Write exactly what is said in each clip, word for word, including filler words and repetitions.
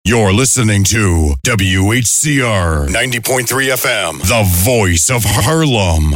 You're listening to W H C R ninety point three F M, the voice of Harlem.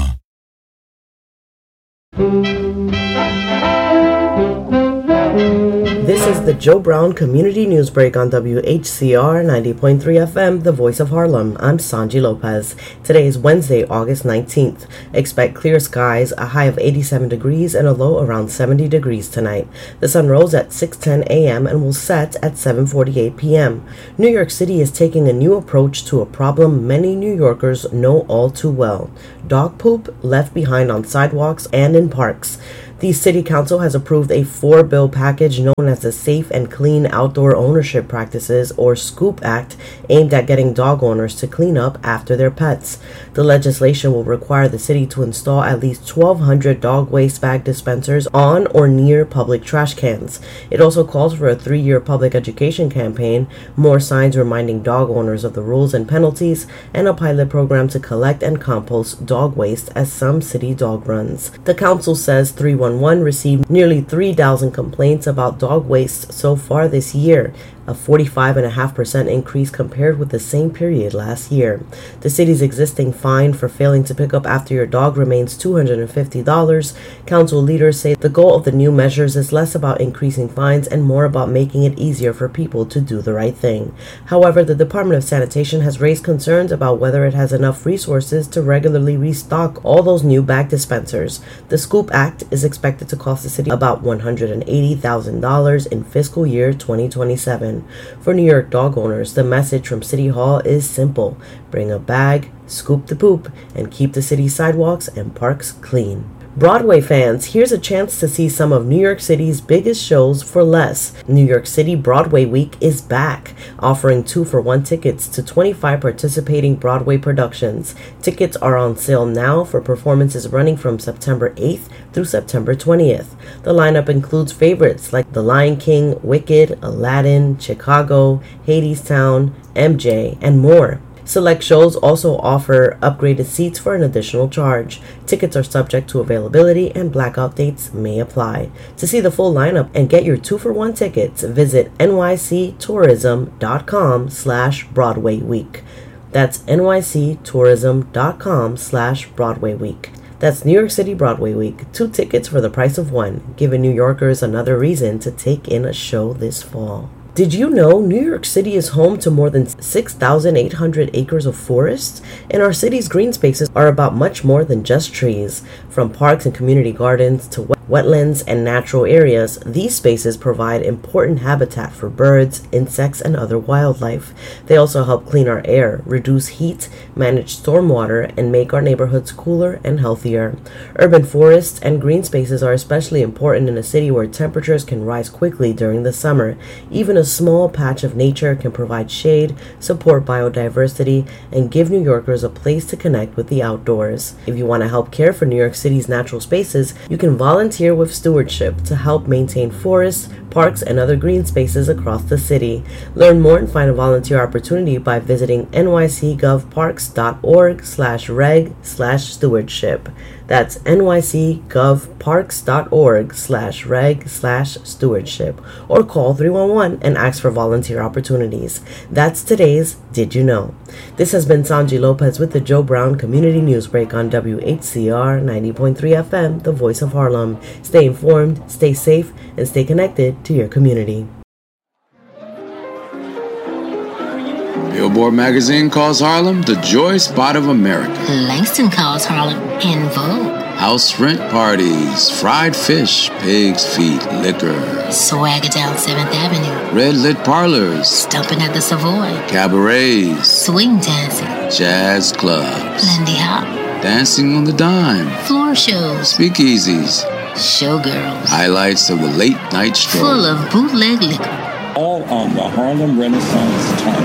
This is the Joe Brown Community News Break on W H C R ninety point three F M, the voice of Harlem. I'm Sanji Lopez. Today is Wednesday, August nineteenth. Expect clear skies, a high of eighty-seven degrees and a low around seventy degrees tonight. The sun rose at six ten a.m. and will set at seven forty-eight p.m. New York City is taking a new approach to a problem many New Yorkers know all too well: dog poop left behind on sidewalks and in parks. The City Council has approved a four-bill package known as the Safe and Clean Outdoor Ownership Practices, or SCOOP Act, aimed at getting dog owners to clean up after their pets. The legislation will require the city to install at least twelve hundred dog waste bag dispensers on or near public trash cans. It also calls for a three-year public education campaign, more signs reminding dog owners of the rules and penalties, and a pilot program to collect and compost dog waste at some city dog runs. The council says three one one received nearly three thousand complaints about dog waste so far this year, a forty-five point five percent increase compared with the same period last year. The city's existing fine for failing to pick up after your dog remains two hundred fifty dollars. Council leaders say the goal of the new measures is less about increasing fines and more about making it easier for people to do the right thing. However, the Department of Sanitation has raised concerns about whether it has enough resources to regularly restock all those new bag dispensers. The SCOOP Act is expected to cost the city about one hundred eighty thousand dollars in fiscal year twenty twenty-seven. For New York dog owners, the message from City Hall is simple: bring a bag, scoop the poop, and keep the city sidewalks and parks clean. Broadway fans, here's a chance to see some of New York City's biggest shows for less. New York City Broadway Week is back, offering two-for-one tickets to twenty-five participating Broadway productions. Tickets are on sale now for performances running from September eighth through September twentieth. The lineup includes favorites like The Lion King, Wicked, Aladdin, Chicago, Hadestown, M J, and more. Select shows also offer upgraded seats for an additional charge. Tickets are subject to availability and blackout dates may apply. To see the full lineup and get your two-for-one tickets, visit nyctourism.com slash Broadway Week. That's nyctourism.com slash Broadway Week. That's New York City Broadway Week. Two tickets for the price of one, giving New Yorkers another reason to take in a show this fall. Did you know New York City is home to more than six thousand eight hundred acres of forests? And our city's green spaces are about much more than just trees. From parks and community gardens to wet- wetlands and natural areas, these spaces provide important habitat for birds, insects, and other wildlife. They also help clean our air, reduce heat, manage stormwater, and make our neighborhoods cooler and healthier. Urban forests and green spaces are especially important in a city where temperatures can rise quickly during the summer. Even a small patch of nature can provide shade, support biodiversity, and give New Yorkers a place to connect with the outdoors. If you want to help care for New York City's natural spaces, you can volunteer with Stewardship to help maintain forests, parks, and other green spaces across the city. Learn more and find a volunteer opportunity by visiting nycgovparks.org slash reg slash stewardship. That's nycgovparks.org slash reg slash stewardship. Or call three one one and ask for volunteer opportunities. That's today's Did You Know? This has been Sanji Lopez with the Joe Brown Community News Break on W H C R ninety point three F M, the voice of Harlem. Stay informed, stay safe, and stay connected to your community. Billboard magazine calls Harlem the joy spot of America. Langston calls Harlem in vogue. House rent parties, fried fish, pig's feet, liquor. Swagger down seventh Avenue. Red lit parlors. Stumping at the Savoy. Cabarets. Swing dancing. Jazz clubs. Lindy Hop. Dancing on the dime. Floor shows. Speakeasies. Showgirls. Highlights of the late night stroll. Full of bootleg liquor. All on the Harlem Renaissance Time.